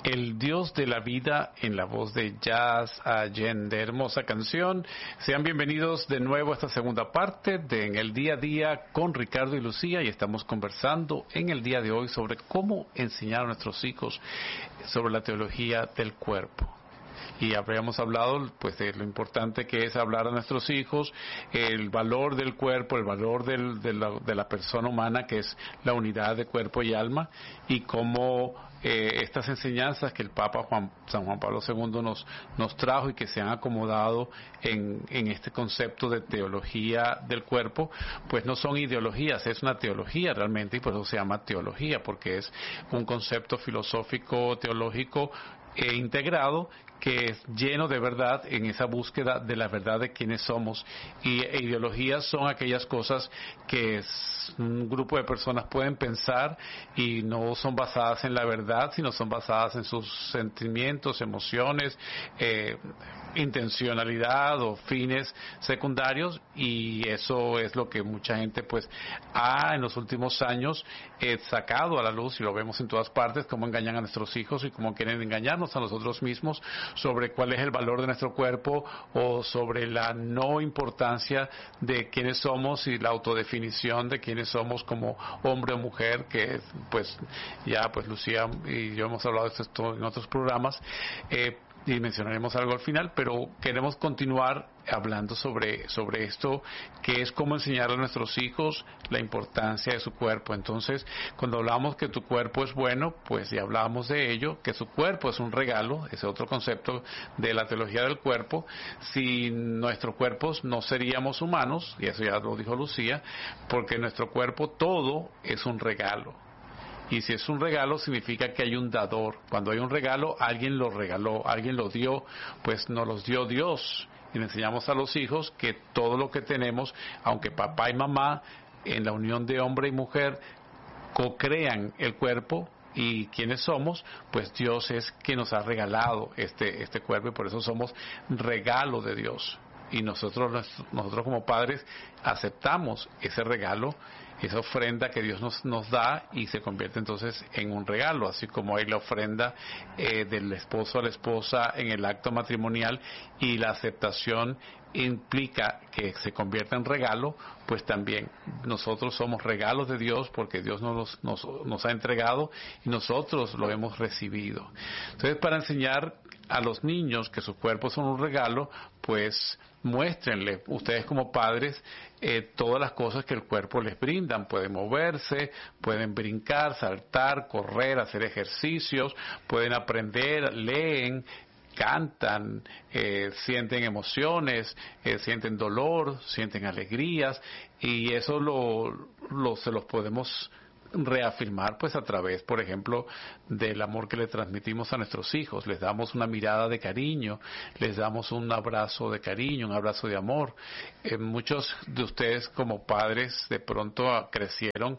El Dios de la vida en la voz de Jazz Allende. Hermosa canción. Sean bienvenidos de nuevo a esta segunda parte de En el Día a Día con Ricardo y Lucía, y estamos conversando en el día de hoy sobre cómo enseñar a nuestros hijos sobre la teología del cuerpo. Y habríamos hablado pues de lo importante que es hablar a nuestros hijos, el valor del cuerpo, el valor de la persona humana, que es la unidad de cuerpo y alma, y cómo estas enseñanzas que el Papa San Juan Pablo II nos trajo y que se han acomodado en este concepto de teología del cuerpo, pues no son ideologías, es una teología realmente, y por eso se llama teología, porque es un concepto filosófico teológico integrado, que es lleno de verdad en esa búsqueda de la verdad de quiénes somos. Y ideologías son aquellas cosas que un grupo de personas pueden pensar y no son basadas en la verdad, sino son basadas en sus sentimientos, emociones, intencionalidad o fines secundarios, y eso es lo que mucha gente pues ha en los últimos años sacado a la luz, y lo vemos en todas partes, cómo engañan a nuestros hijos y cómo quieren engañarnos a nosotros mismos sobre cuál es el valor de nuestro cuerpo, o sobre la no importancia de quiénes somos y la autodefinición de quiénes somos como hombre o mujer, que pues ya pues Lucía y yo hemos hablado de esto en otros programas, y mencionaremos algo al final, pero queremos continuar hablando sobre esto, que es cómo enseñar a nuestros hijos la importancia de su cuerpo. Entonces, cuando hablamos que tu cuerpo es bueno, pues ya hablábamos de ello, que su cuerpo es un regalo, ese otro concepto de la teología del cuerpo. Sin nuestros cuerpos no seríamos humanos, y eso ya lo dijo Lucía, porque nuestro cuerpo todo es un regalo. Y si es un regalo, significa que hay un dador. Cuando hay un regalo, alguien lo regaló, alguien lo dio, pues nos los dio Dios. Y le enseñamos a los hijos que todo lo que tenemos, aunque papá y mamá, en la unión de hombre y mujer, co-crean el cuerpo y quienes somos, pues Dios es quien nos ha regalado este cuerpo, y por eso somos regalo de Dios. Y nosotros como padres aceptamos ese regalo, esa ofrenda que Dios nos da, y se convierte entonces en un regalo, así como hay la ofrenda del esposo a la esposa en el acto matrimonial, y la aceptación implica que se convierta en regalo, pues también nosotros somos regalos de Dios, porque Dios nos ha entregado y nosotros lo hemos recibido. Entonces, para enseñar a los niños que sus cuerpos son un regalo, pues muéstrenle ustedes como padres todas las cosas que el cuerpo les brindan. Pueden moverse, pueden brincar, saltar, correr, hacer ejercicios, pueden aprender, leen, cantan, sienten emociones, sienten dolor, sienten alegrías, y eso se los podemos reafirmar pues a través, por ejemplo, del amor que le transmitimos a nuestros hijos. Les damos una mirada de cariño, les damos un abrazo de cariño, un abrazo de amor. Muchos de ustedes como padres de pronto crecieron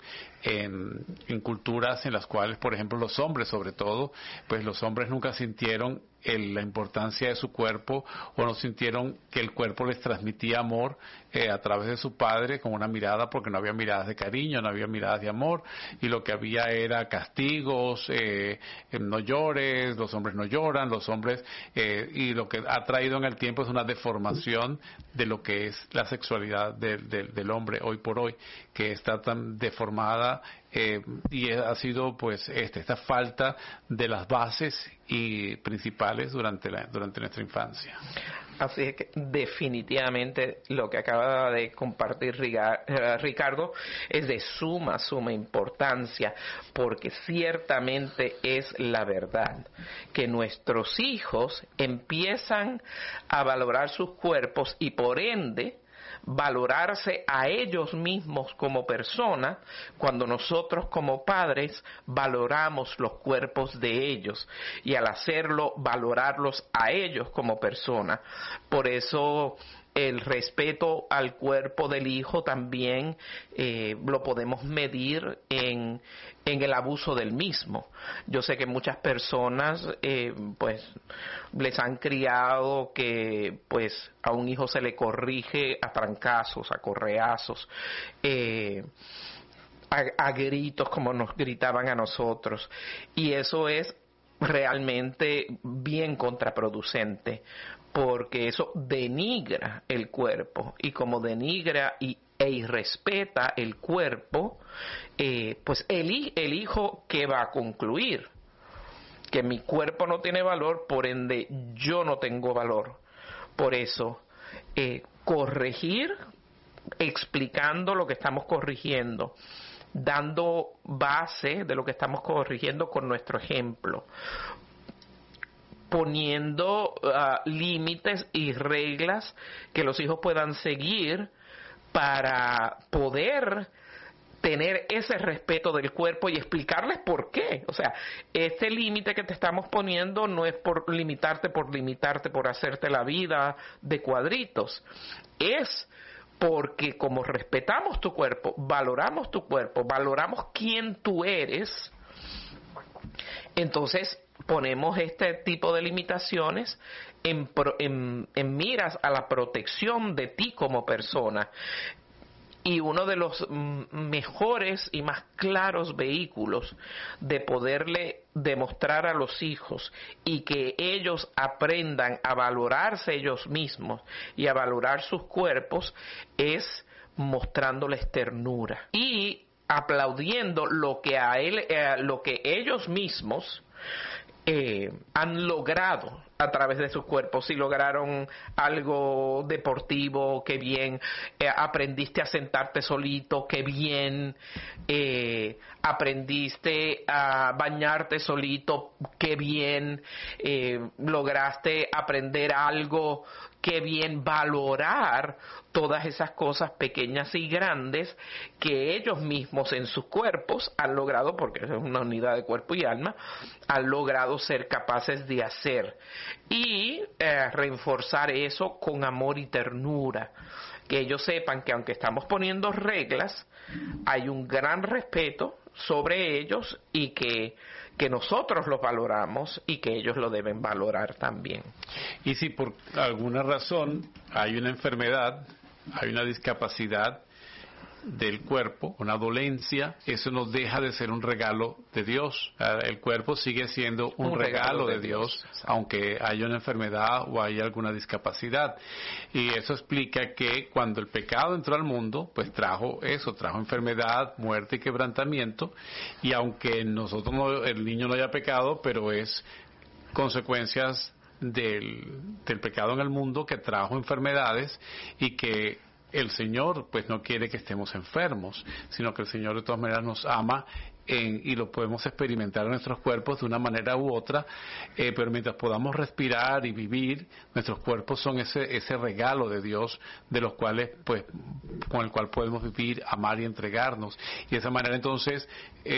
en culturas en las cuales, por ejemplo, los hombres sobre todo, pues los hombres nunca sintieron la importancia de su cuerpo, o no sintieron que el cuerpo les transmitía amor a través de su padre con una mirada, porque no había miradas de cariño, no había miradas de amor, y lo que había era castigos, no llores, los hombres no lloran, los hombres, y lo que ha traído en el tiempo es una deformación de lo que es la sexualidad del hombre hoy por hoy, que está tan deformada, y ha sido pues esta falta de las bases y principales durante nuestra infancia. Así es que definitivamente lo que acaba de compartir Ricardo es de suma importancia, porque ciertamente es la verdad que nuestros hijos empiezan a valorar sus cuerpos y por ende valorarse a ellos mismos como personas cuando nosotros como padres valoramos los cuerpos de ellos, y al hacerlo valorarlos a ellos como personas. Por eso el respeto al cuerpo del hijo también lo podemos medir en el abuso del mismo. Yo sé que muchas personas pues les han criado que pues a un hijo se le corrige a trancazos, a correazos, a gritos como nos gritaban a nosotros, y eso es realmente bien contraproducente, porque eso denigra el cuerpo, y como denigra e irrespeta el cuerpo, pues el hijo que va a concluir que mi cuerpo no tiene valor, por ende yo no tengo valor. Por eso corregir, explicando lo que estamos corrigiendo, dando base de lo que estamos corrigiendo con nuestro ejemplo, poniendo límites y reglas que los hijos puedan seguir para poder tener ese respeto del cuerpo y explicarles por qué. O sea, este límite que te estamos poniendo no es por limitarte, por hacerte la vida de cuadritos. Es porque como respetamos tu cuerpo, valoramos quién tú eres, entonces ponemos este tipo de limitaciones en miras a la protección de ti como persona. Y uno de los mejores y más claros vehículos de poderle demostrar a los hijos y que ellos aprendan a valorarse ellos mismos y a valorar sus cuerpos es mostrándoles ternura y aplaudiendo lo que ellos mismos han logrado a través de sus cuerpos. Si lograron algo deportivo, qué bien. Aprendiste a sentarte solito, qué bien. Aprendiste a bañarte solito, qué bien. Lograste aprender algo, qué bien. Valorar todas esas cosas pequeñas y grandes que ellos mismos en sus cuerpos han logrado, porque es una unidad de cuerpo y alma, han logrado ser capaces de hacer. Y reforzar eso con amor y ternura. Que ellos sepan que aunque estamos poniendo reglas, hay un gran respeto sobre ellos y que nosotros los valoramos y que ellos lo deben valorar también. Y si por alguna razón hay una enfermedad, hay una discapacidad del cuerpo, una dolencia, eso no deja de ser un regalo de Dios. El cuerpo sigue siendo un regalo de Dios, aunque haya una enfermedad o haya alguna discapacidad. Y eso explica que cuando el pecado entró al mundo, pues trajo enfermedad, muerte y quebrantamiento, y aunque el niño no haya pecado, pero es consecuencias del pecado en el mundo que trajo enfermedades y que el Señor pues no quiere que estemos enfermos, sino que el Señor de todas maneras nos ama y lo podemos experimentar en nuestros cuerpos de una manera u otra, pero mientras podamos respirar y vivir, nuestros cuerpos son ese regalo de Dios de los cuales pues con el cual podemos vivir, amar y entregarnos, y de esa manera entonces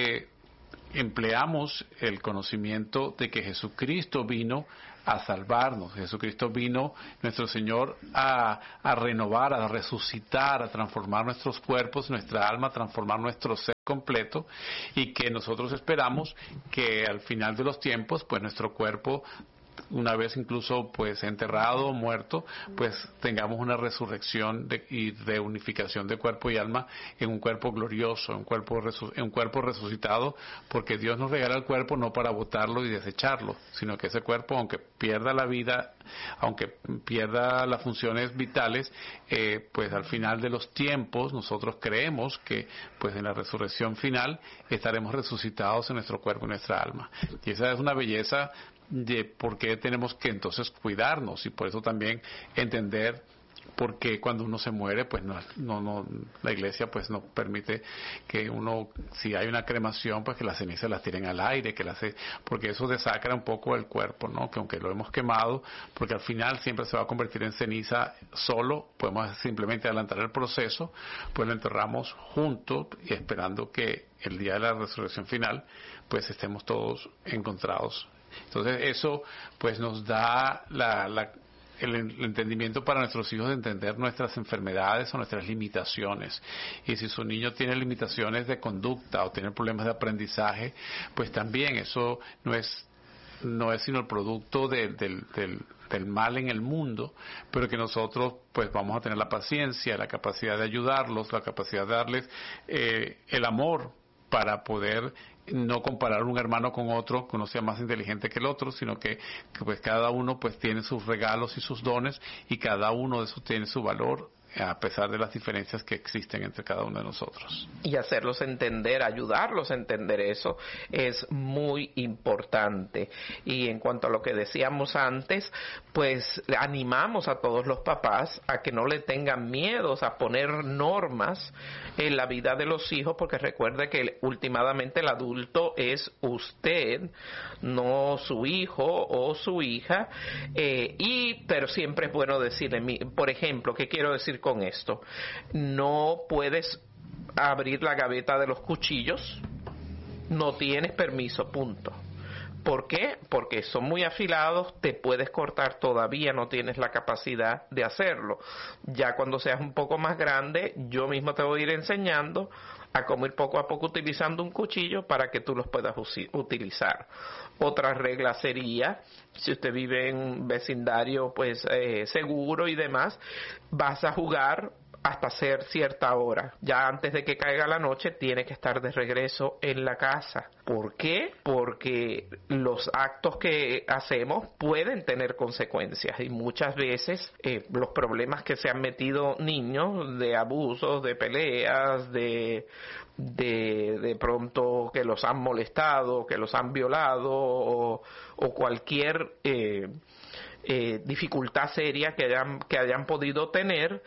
empleamos el conocimiento de que Jesucristo vino a salvarnos. Jesucristo vino, nuestro Señor, a renovar, a resucitar, a transformar nuestros cuerpos, nuestra alma, transformar nuestro ser completo, y que nosotros esperamos que al final de los tiempos, pues nuestro cuerpo, una vez incluso pues enterrado, muerto, pues tengamos una resurrección y reunificación de cuerpo y alma en un cuerpo glorioso, en un cuerpo resucitado, porque Dios nos regala el cuerpo no para botarlo y desecharlo, sino que ese cuerpo, aunque pierda la vida, aunque pierda las funciones vitales, pues al final de los tiempos nosotros creemos que pues en la resurrección final estaremos resucitados en nuestro cuerpo y nuestra alma. Y esa es una belleza de por qué tenemos que entonces cuidarnos, y por eso también entender por qué cuando uno se muere pues no la iglesia pues no permite que uno, si hay una cremación, pues que las cenizas las tiren al aire, porque eso desacra un poco el cuerpo, ¿no? Que aunque lo hemos quemado, porque al final siempre se va a convertir en ceniza solo, podemos simplemente adelantar el proceso, pues lo enterramos juntos y esperando que el día de la resurrección final pues estemos todos encontrados. Entonces eso pues nos da el entendimiento para nuestros hijos de entender nuestras enfermedades o nuestras limitaciones, y si su niño tiene limitaciones de conducta o tiene problemas de aprendizaje, pues también eso no es sino el producto del mal en el mundo, pero que nosotros pues vamos a tener la paciencia, la capacidad de ayudarlos, la capacidad de darles el amor para poder no comparar un hermano con otro, que uno sea más inteligente que el otro, sino que pues cada uno pues tiene sus regalos y sus dones, y cada uno de esos tiene su valor, a pesar de las diferencias que existen entre cada uno de nosotros. Y hacerlos entender, ayudarlos a entender eso es muy importante. Y en cuanto a lo que decíamos antes, pues animamos a todos los papás a que no le tengan miedos a poner normas en la vida de los hijos, porque recuerde que últimamente el adulto es usted, no su hijo o su hija, pero siempre es bueno decirle, por ejemplo, ¿qué quiero decir con esto? No puedes abrir la gaveta de los cuchillos, no tienes permiso, punto. ¿Por qué? Porque son muy afilados, te puedes cortar, todavía no tienes la capacidad de hacerlo. Ya cuando seas un poco más grande, yo mismo te voy a ir enseñando a cómo ir poco a poco utilizando un cuchillo para que tú los puedas utilizar. Otra regla sería, si usted vive en un vecindario pues seguro y demás, vas a jugar hasta ser cierta hora. Ya antes de que caiga la noche tiene que estar de regreso en la casa. ¿Por qué? Porque los actos que hacemos pueden tener consecuencias, y muchas veces los problemas que se han metido niños de abusos, de peleas, de pronto que los han molestado, que los han violado o cualquier dificultad seria que hayan podido tener,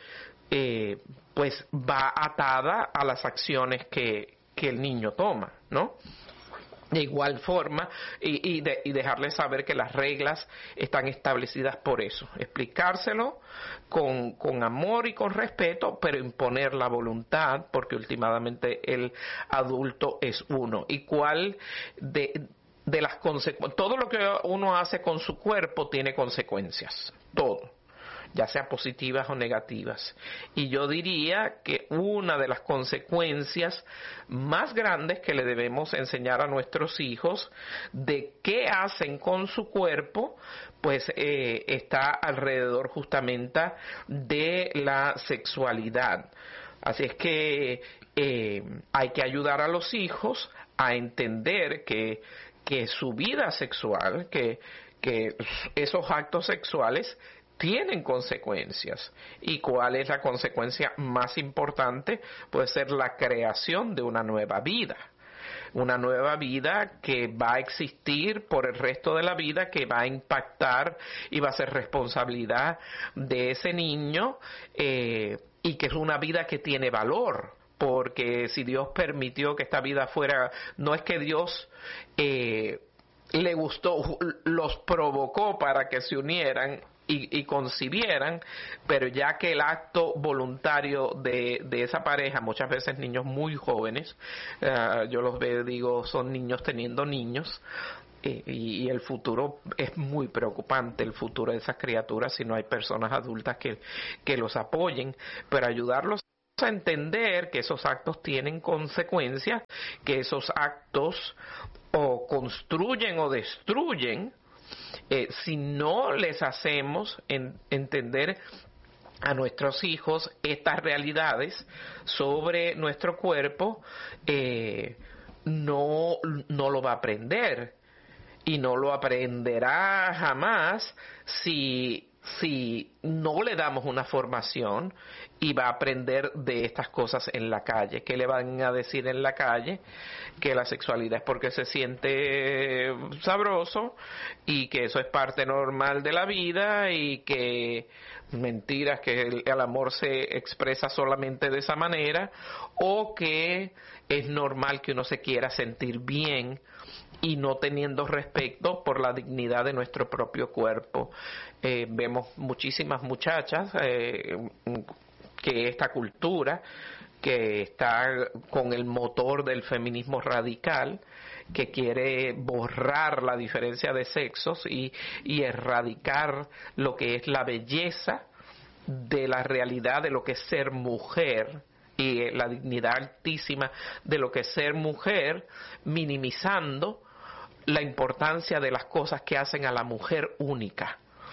pues va atada a las acciones que el niño toma, ¿no? De igual forma, y dejarles saber que las reglas están establecidas por eso. Explicárselo con amor y con respeto, pero imponer la voluntad, porque últimamente el adulto es uno. Y cuál de las consecuencias, todo lo que uno hace con su cuerpo tiene consecuencias, todo, ya sean positivas o negativas. Y yo diría que una de las consecuencias más grandes que le debemos enseñar a nuestros hijos de qué hacen con su cuerpo, pues está alrededor justamente de la sexualidad. Así es que hay que ayudar a los hijos a entender que su vida sexual, que esos actos sexuales tienen consecuencias. ¿Y cuál es la consecuencia más importante? Puede ser la creación de una nueva vida. Una nueva vida que va a existir por el resto de la vida, que va a impactar y va a ser responsabilidad de ese niño, y que es una vida que tiene valor. Porque si Dios permitió que esta vida fuera, no es que Dios le gustó, los provocó para que se unieran y concibieran, pero ya que el acto voluntario de esa pareja, muchas veces niños muy jóvenes, yo los veo, digo, son niños teniendo niños, y el futuro es muy preocupante, el futuro de esas criaturas, si no hay personas adultas que los apoyen, pero ayudarlos a entender que esos actos tienen consecuencias, que esos actos o construyen o destruyen, si no les hacemos entender a nuestros hijos estas realidades sobre nuestro cuerpo, no lo va a aprender, y no lo aprenderá jamás si no le damos una formación, y va a aprender de estas cosas en la calle. ¿Qué le van a decir en la calle? Que la sexualidad es porque se siente sabroso, y que eso es parte normal de la vida, y que mentiras, que el amor se expresa solamente de esa manera, o que es normal que uno se quiera sentir bien y no teniendo respeto por la dignidad de nuestro propio cuerpo. Vemos muchísimas muchachas que esta cultura, que está con el motor del feminismo radical, que quiere borrar la diferencia de sexos y erradicar lo que es la belleza de la realidad de lo que es ser mujer, y la dignidad altísima de lo que es ser mujer, minimizando la importancia de las cosas que hacen a la mujer única.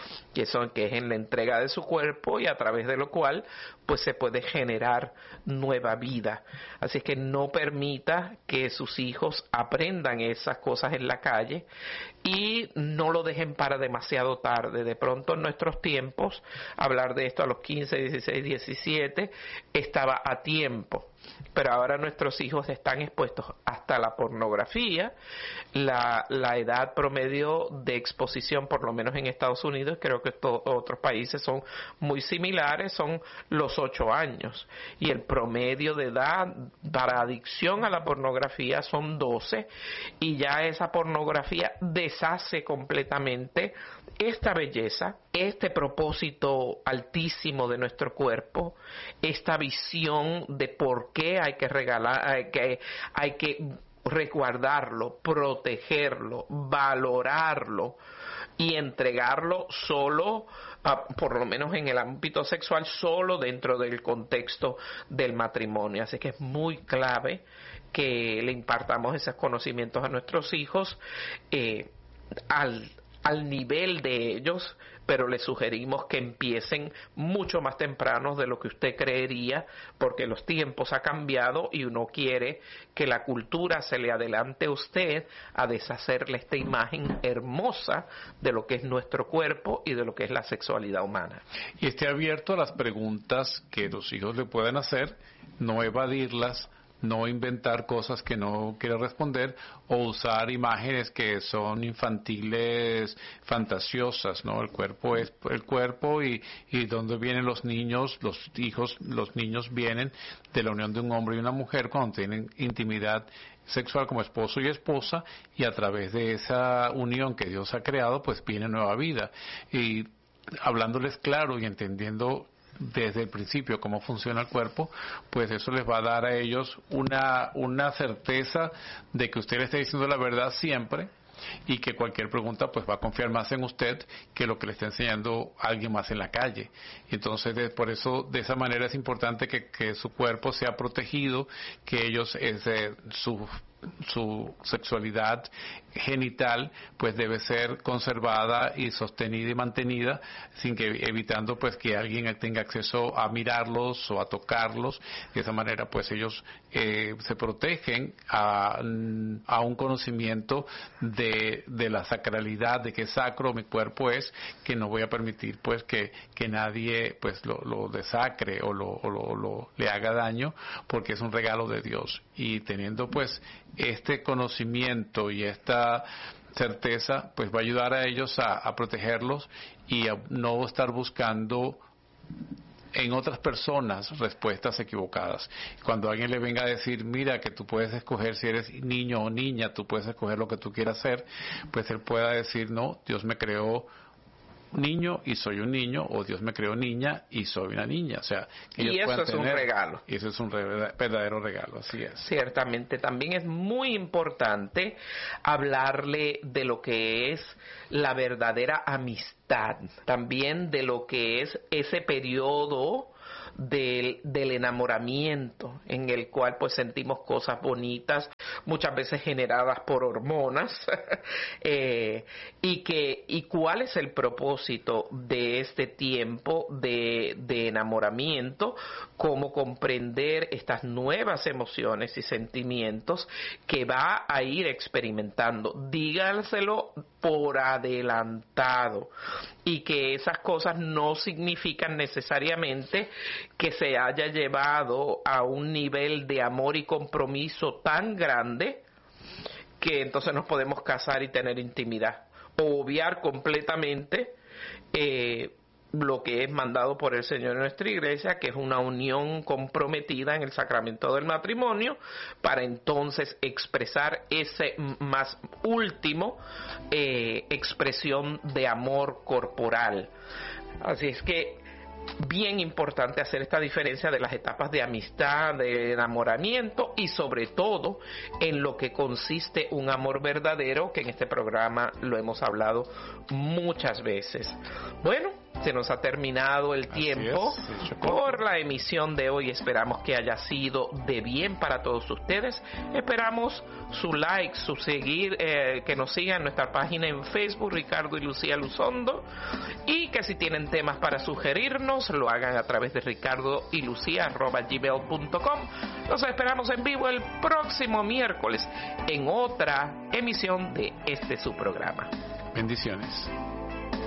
que es en la entrega de su cuerpo y a través de lo cual pues se puede generar nueva vida. Así que no permita que sus hijos aprendan esas cosas en la calle y no lo dejen para demasiado tarde. De pronto en nuestros tiempos, hablar de esto a los 15, 16, 17 estaba a tiempo. Pero ahora nuestros hijos están expuestos hasta la pornografía. La edad promedio de exposición, por lo menos en Estados Unidos, creo que otros países son muy similares, son los 8 años. Y el promedio de edad para adicción a la pornografía son 12. Y ya esa pornografía deshace completamente esta belleza, este propósito altísimo de nuestro cuerpo, esta visión de por qué hay que hay que resguardarlo, protegerlo, valorarlo y entregarlo solo, por lo menos en el ámbito sexual, solo dentro del contexto del matrimonio. Así que es muy clave que le impartamos esos conocimientos a nuestros hijos al nivel de ellos, pero les sugerimos que empiecen mucho más temprano de lo que usted creería, porque los tiempos han cambiado y uno quiere que la cultura se le adelante a usted a deshacerle esta imagen hermosa de lo que es nuestro cuerpo y de lo que es la sexualidad humana. Y esté abierto a las preguntas que los hijos le puedan hacer, no evadirlas, no inventar cosas que no quiere responder o usar imágenes que son infantiles, fantasiosas, ¿no? El cuerpo es el cuerpo y donde vienen los niños, los niños vienen de la unión de un hombre y una mujer cuando tienen intimidad sexual como esposo y esposa, y a través de esa unión que Dios ha creado pues viene nueva vida. Y hablándoles claro y entendiendo desde el principio cómo funciona el cuerpo, pues eso les va a dar a ellos una certeza de que usted le está diciendo la verdad siempre y que cualquier pregunta pues va a confiar más en usted que lo que le está enseñando alguien más en la calle. Y entonces por eso de esa manera es importante que su cuerpo sea protegido, que ellos su sexualidad genital pues debe ser conservada y sostenida y mantenida, evitando pues que alguien tenga acceso a mirarlos o a tocarlos. De esa manera pues ellos se protegen a un conocimiento de la sacralidad, de que sacro mi cuerpo es, que no voy a permitir pues que nadie pues lo desacre o le haga daño, porque es un regalo de Dios. Y teniendo pues este conocimiento y esta certeza, pues va a ayudar a ellos a protegerlos y a no estar buscando en otras personas respuestas equivocadas. Cuando alguien le venga a decir, mira, que tú puedes escoger si eres niño o niña, tú puedes escoger lo que tú quieras ser, pues él pueda decir, no, Dios me creó niño y soy un niño, o Dios me creó niña y soy una niña. O sea, y eso es un regalo. Y eso es un verdadero regalo, así es. Ciertamente, también es muy importante hablarle de lo que es la verdadera amistad, también de lo que es ese periodo del enamoramiento, en el cual pues sentimos cosas bonitas, muchas veces generadas por hormonas, y cuál es el propósito de este tiempo de enamoramiento, cómo comprender estas nuevas emociones y sentimientos que va a ir experimentando. Díganselo por adelantado, y que esas cosas no significan necesariamente que se haya llevado a un nivel de amor y compromiso tan grande que entonces nos podemos casar y tener intimidad, o obviar completamente lo que es mandado por el Señor en nuestra iglesia, que es una unión comprometida en el sacramento del matrimonio, para entonces expresar ese más último expresión de amor corporal. Así es que bien importante hacer esta diferencia de las etapas de amistad, de enamoramiento, y sobre todo en lo que consiste un amor verdadero, que en este programa lo hemos hablado muchas veces. Bueno, se nos ha terminado el tiempo por la emisión de hoy. Esperamos que haya sido de bien para todos ustedes. Esperamos su like, su seguir, que nos sigan en nuestra página en Facebook, Ricardo y Lucía Luzondo, y que si tienen temas para sugerirnos, lo hagan a través de ricardoylucia@gmail.com. Los esperamos en vivo el próximo miércoles en otra emisión de su programa. Bendiciones.